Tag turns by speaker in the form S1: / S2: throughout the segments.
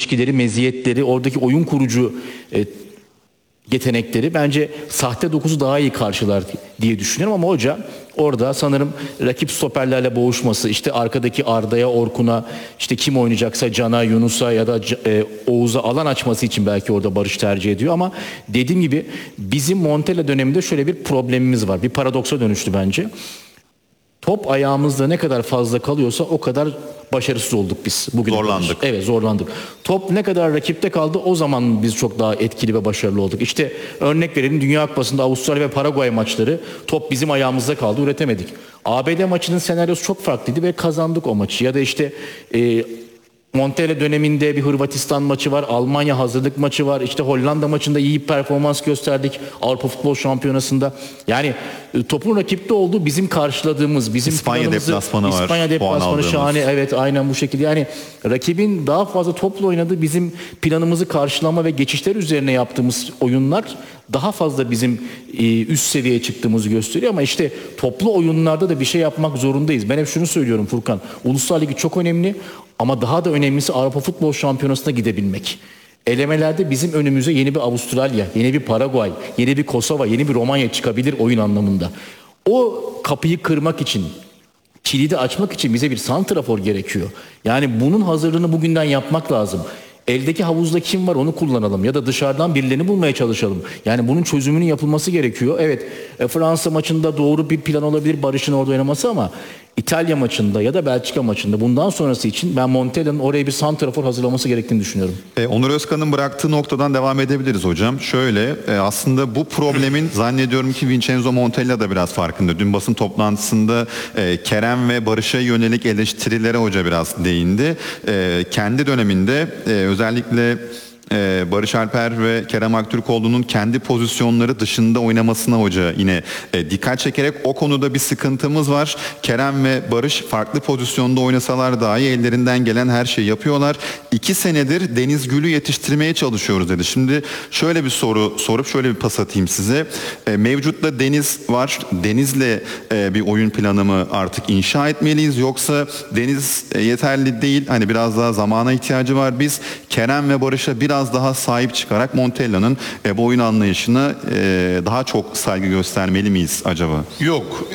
S1: ilişkileri, meziyetleri, oradaki oyun kurucu yetenekleri bence sahte 9'u daha iyi karşılar diye düşünüyorum ama hoca orada sanırım rakip stoperlerle boğuşması, işte arkadaki Arda'ya, Orkun'a, işte kim oynayacaksa Can'a, Yunus'a ya da Oğuz'a alan açması için belki orada Barış tercih ediyor ama dediğim gibi bizim Montella döneminde şöyle bir problemimiz var. Bir paradoksa dönüştü bence. Top ayağımızda ne kadar fazla kalıyorsa o kadar başarısız olduk biz. Bugün
S2: zorlandık.
S1: Evet, zorlandık. Top ne kadar rakipte kaldı o zaman biz çok daha etkili ve başarılı olduk. İşte örnek verelim, Dünya Kupası'nda Avustralya ve Paraguay maçları top bizim ayağımızda kaldı, üretemedik. ABD maçının senaryosu çok farklıydı ve kazandık o maçı. Ya da işte Montella döneminde bir Hırvatistan maçı var, Almanya hazırlık maçı var, işte Hollanda maçında iyi bir performans gösterdik Avrupa Futbol Şampiyonası'nda. Yani topun rakipte olduğu bizim karşıladığımız, bizim
S2: İspanya deplasmanı var.
S1: İspanya deplasmanı şahane, evet, aynen bu şekilde. Yani rakibin daha fazla topla oynadığı, bizim planımızı karşılama ve geçişler üzerine yaptığımız oyunlar daha fazla bizim üst seviyeye çıktığımızı gösteriyor ama işte toplu oyunlarda da bir şey yapmak zorundayız. Ben hep şunu söylüyorum Furkan, Uluslar Ligi çok önemli ama daha da önemlisi Avrupa Futbol Şampiyonası'na gidebilmek. Elemelerde bizim önümüze yeni bir Avustralya, yeni bir Paraguay, yeni bir Kosova, yeni bir Romanya çıkabilir oyun anlamında. O kapıyı kırmak için, kilidi açmak için bize bir santrafor gerekiyor. Yani bunun hazırlığını bugünden yapmak lazım. Eldeki havuzda kim var onu kullanalım ya da dışarıdan birilerini bulmaya çalışalım. Yani bunun çözümünün yapılması gerekiyor. Evet, Fransa maçında doğru bir plan olabilir Barış'ın orada oynaması ama İtalya maçında ya da Belçika maçında bundan sonrası için ben Montella'nın oraya bir santrafor hazırlaması gerektiğini düşünüyorum.
S2: Onur Özkan'ın bıraktığı noktadan devam edebiliriz hocam. Şöyle aslında bu problemin zannediyorum ki Vincenzo Montella da biraz farkında. Dün basın toplantısında Kerem ve Barış'a yönelik eleştirilere hoca biraz değindi. Kendi döneminde özellikle Barış Alper ve Kerem Aktürkoğlu'nun kendi pozisyonları dışında oynamasına hoca yine dikkat çekerek o konuda bir sıkıntımız var. Kerem ve Barış farklı pozisyonda oynasalar dahi ellerinden gelen her şeyi yapıyorlar. 2 senedir Deniz Gül'ü yetiştirmeye çalışıyoruz dedi. Şimdi şöyle bir soru sorup şöyle bir pas atayım size. Mevcutta Deniz var. Deniz'le bir oyun planı mı artık inşa etmeliyiz yoksa Deniz yeterli değil. Hani biraz daha zamana ihtiyacı var. Biz Kerem ve Barış'a biraz daha sahip çıkarak Montella'nın bu oyun anlayışına daha çok saygı göstermeli miyiz acaba?
S3: Yok.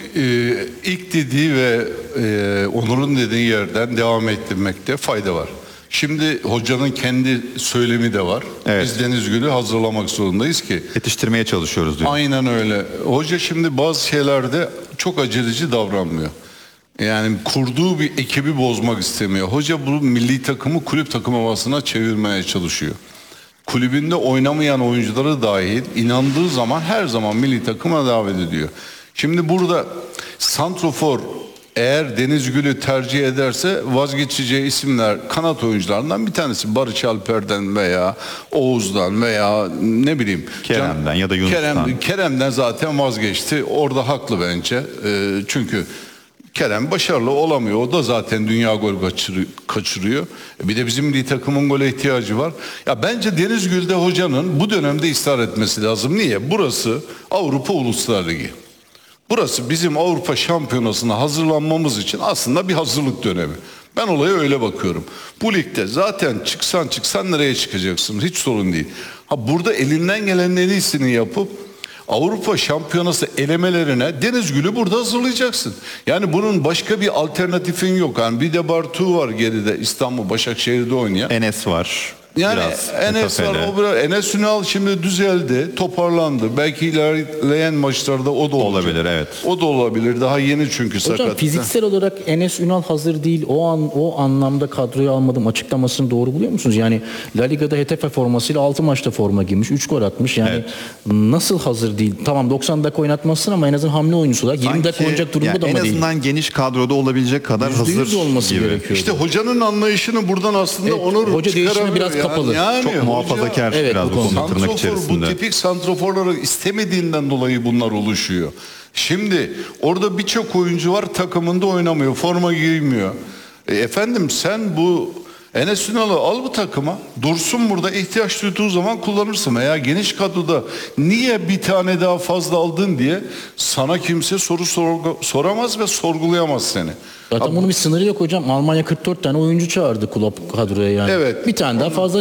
S3: İlk dediği ve Onur'un dediği yerden devam ettirmekte fayda var. Şimdi hocanın kendi söylemi de var.
S2: Evet.
S3: Biz Deniz Gül'ü hazırlamak zorundayız ki.
S2: Yetiştirmeye çalışıyoruz diyor.
S3: Aynen öyle. Hoca şimdi bazı şeylerde çok aceleci davranmıyor. Yani kurduğu bir ekibi bozmak istemiyor. Hoca bu milli takımı kulüp takım havasına çevirmeye çalışıyor. Kulübünde oynamayan oyuncuları dahil inandığı zaman her zaman milli takıma davet ediyor. Şimdi burada santrofor eğer Deniz Gül'ü tercih ederse vazgeçeceği isimler kanat oyuncularından bir tanesi. Barış Alper'den veya Oğuz'dan veya ne bileyim
S2: Kerem'den ya da Yunus'tan.
S3: Kerem'den zaten vazgeçti. Orada haklı bence. Çünkü Kerem başarılı olamıyor. O da zaten dünya gol kaçırıyor. Bir de bizim milli takımın gole ihtiyacı var. Ya bence Deniz Gül'de hocanın bu dönemde ısrar etmesi lazım. Niye? Burası Avrupa Uluslar Ligi. Burası bizim Avrupa Şampiyonası'na hazırlanmamız için aslında bir hazırlık dönemi. Ben olaya öyle bakıyorum. Bu ligde zaten çıksan nereye çıkacaksın? Hiç sorun değil. Ha burada elinden gelenin en iyisini yapıp Avrupa Şampiyonası elemelerine Deniz Gül'ü burada hazırlayacaksın. Yani bunun başka bir alternatifin yok. Yani bir de Bartu var geride, İstanbul Başakşehir'de oynayan.
S2: Enes var.
S3: Yani Enes var, Enes Ünal şimdi düzeldi, toparlandı. Belki ilerleyen maçlarda o da
S2: olabilir, evet.
S3: O da olabilir. Daha yeni çünkü sakat.
S1: Hocam fiziksel olarak Enes Ünal hazır değil. O anlamda kadroya almadım açıklamasını doğru buluyor musunuz? Yani La Liga'da Getafe formasıyla 6 maçta forma giymiş, 3 gol atmış. Yani evet. Nasıl hazır değil? Tamam 90 dakika oynatmasın ama en azından hamle oyuncusu da 20 dakika oynayacak durumda da mı değil?
S2: En azından geniş kadroda olabilecek kadar hazır
S1: olması
S2: gibi.
S1: gerekiyor.
S3: İşte hocanın anlayışını buradan aslında Onur
S1: hoca değişimi biraz kapalı.
S3: Yani
S2: çok muhafazakar biraz bu konuda tırnak içerisinde.
S3: Bu tipik santroforları istemediğinden dolayı bunlar oluşuyor. Şimdi orada birçok oyuncu var takımında oynamıyor, forma giymiyor. Efendim sen bu Enes Ünal'ı al bu takıma, dursun burada, ihtiyaç duyduğu zaman kullanırsın. Veya geniş kadroda niye bir tane daha fazla aldın diye sana kimse soru soramaz ve sorgulayamaz seni.
S1: Zaten bunun bir sınırı yok hocam. Almanya 44 tane oyuncu çağırdı kulüp kadroya yani.
S3: Evet.
S1: Bir tane daha fazla